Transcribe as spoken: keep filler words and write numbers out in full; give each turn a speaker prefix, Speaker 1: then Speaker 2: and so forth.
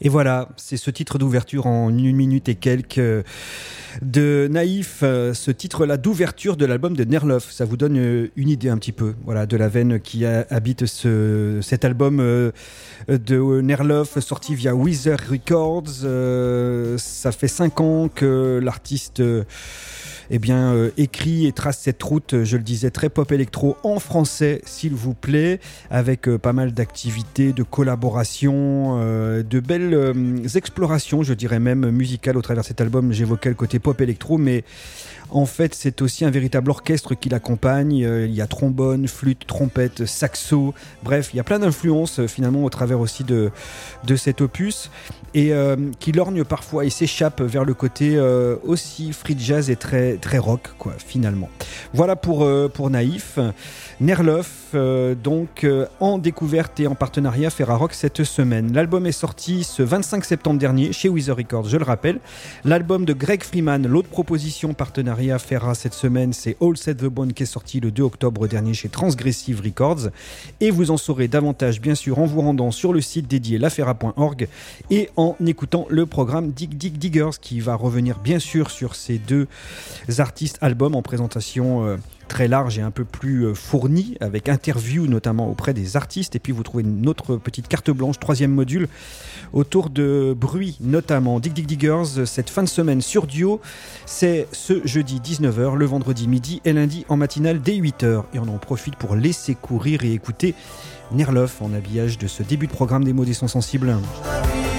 Speaker 1: Et voilà, c'est ce titre d'ouverture en une minute et quelques de Naïf, ce titre-là d'ouverture de l'album de Nerlof. Ça vous donne une idée un petit peu, voilà, de la veine qui habite ce, cet album de Nerlof sorti via Weezer Records. Ça fait cinq ans que l'artiste eh bien, euh, écrit et trace cette route, je le disais, très pop électro en français, s'il vous plaît, avec euh, pas mal d'activités, de collaborations, euh, de belles euh, explorations, je dirais même musicales au travers de cet album. J'évoquais le côté pop électro, mais en fait, c'est aussi un véritable orchestre qui l'accompagne. Euh, il y a trombone, flûte, trompette, saxo. Bref, il y a plein d'influences euh, finalement au travers aussi de, de cet opus et euh, qui lorgne parfois et s'échappe vers le côté euh, aussi free jazz et très, très rock, quoi, finalement. Voilà pour, euh, pour Naïf. Nerlof, euh, donc euh, en découverte et en partenariat Ferrarock cette semaine. L'album est sorti ce vingt-cinq septembre dernier chez Weezer Records, je le rappelle. L'album de Greg Freeman, l'autre proposition partenariat Ferra cette semaine, c'est All Set the Bone qui est sorti le deux octobre dernier chez Transgressive Records. Et vous en saurez davantage bien sûr en vous rendant sur le site dédié laferra point org et en écoutant le programme Dig Dig Diggers qui va revenir bien sûr sur ces deux artistes albums en présentation euh, très large et un peu plus fourni, avec interviews notamment auprès des artistes. Et puis vous trouvez une autre petite carte blanche, troisième module, autour de bruit notamment. Dig Dig Diggers, cette fin de semaine sur Duo, c'est ce jeudi dix-neuf heures, le vendredi midi et lundi en matinale dès huit heures. Et on en profite pour laisser courir et écouter Nerlof en habillage de ce début de programme des mots des sons sensibles.